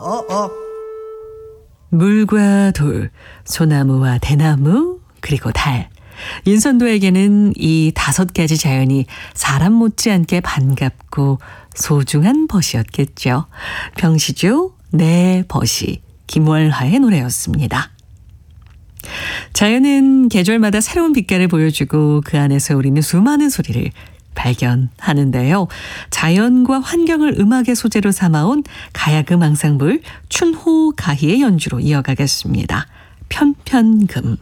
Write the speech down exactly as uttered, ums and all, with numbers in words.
어, 어. 물과 돌, 소나무와 대나무, 그리고 달. 인선도에게는 이 다섯 가지 자연이 사람 못지않게 반갑고 소중한 벗이었겠죠. 병시조, 내 벗이, 김월하의 노래였습니다. 자연은 계절마다 새로운 빛깔을 보여주고 그 안에서 우리는 수많은 소리를 발견하는데요. 자연과 환경을 음악의 소재로 삼아온 가야금 앙상블 춘호 가희의 연주로 이어가겠습니다. 편편금.